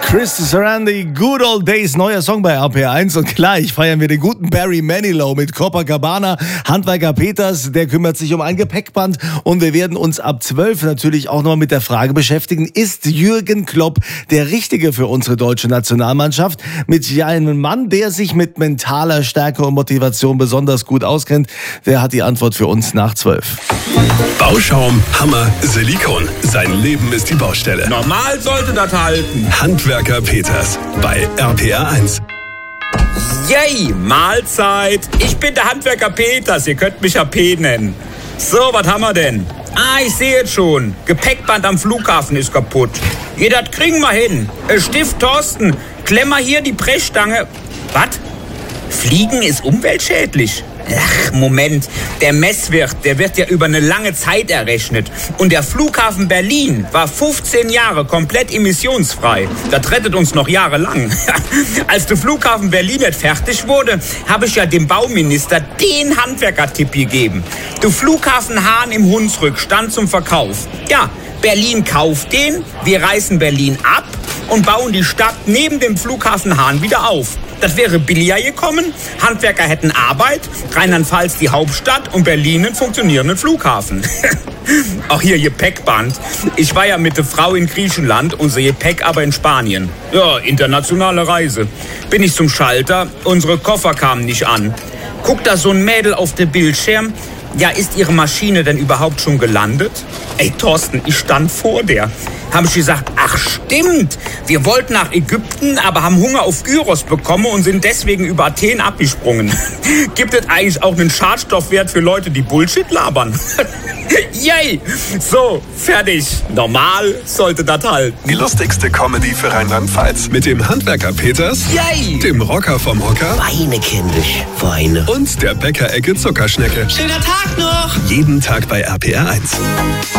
Chris Sarandi, Good Old Days, neuer Song bei RPR1 und gleich feiern wir den guten Barry Manilow mit Copacabana. Handwerker Peters, der kümmert sich um ein Gepäckband und wir werden uns ab 12 natürlich auch noch mit der Frage beschäftigen, ist Jürgen Klopp der Richtige für unsere deutsche Nationalmannschaft? Mit einem Mann, der sich mit mentaler Stärke und Motivation besonders gut auskennt, der hat die Antwort für uns nach 12. Bauschaum, Hammer, Silikon. Sein Leben ist die Baustelle. Normal sollte das halten. Handwerker Peters bei RPR1. Yay, Mahlzeit. Ich bin der Handwerker Peters, ihr könnt mich AP nennen. So, was haben wir denn? Ich sehe es schon. Gepäckband am Flughafen ist kaputt. Das kriegen wir hin. Stift Thorsten, klemm mal hier die Brechstange. Was? Fliegen ist umweltschädlich? Ach, Moment. Der Messwert, der wird ja über eine lange Zeit errechnet. Und der Flughafen Berlin war 15 Jahre komplett emissionsfrei. Das rettet uns noch jahrelang. Als der Flughafen Berlin nicht fertig wurde, habe ich ja dem Bauminister den Handwerker-Tipp gegeben. Der Flughafen Hahn im Hunsrück stand zum Verkauf. Ja, Berlin kauft den, wir reißen Berlin ab und bauen die Stadt neben dem Flughafen Hahn wieder auf. Das wäre billiger gekommen, Handwerker hätten Arbeit, Rheinland-Pfalz die Hauptstadt und Berlin einen funktionierenden Flughafen. Auch hier Gepäckband. Ich war ja mit der Frau in Griechenland, unser Gepäck aber in Spanien. Ja, internationale Reise. Bin ich zum Schalter, unsere Koffer kamen nicht an. Guckt da so ein Mädel auf den Bildschirm. Ja, ist Ihre Maschine denn überhaupt schon gelandet? Ey, Thorsten, ich stand vor der. Haben sie gesagt, ach stimmt, wir wollten nach Ägypten, aber haben Hunger auf Gyros bekommen und sind deswegen über Athen abgesprungen. Gibt es eigentlich auch einen Schadstoffwert für Leute, die Bullshit labern? Yay! So, fertig. Normal sollte das halten. Die lustigste Comedy für Rheinland-Pfalz. Mit dem Handwerker Peters, Yay! dem Rocker vom Hocker Weine, kindisch, Weine. und der Bäckerecke Zuckerschnecke. Schöner Tag noch! Jeden Tag bei RPR1.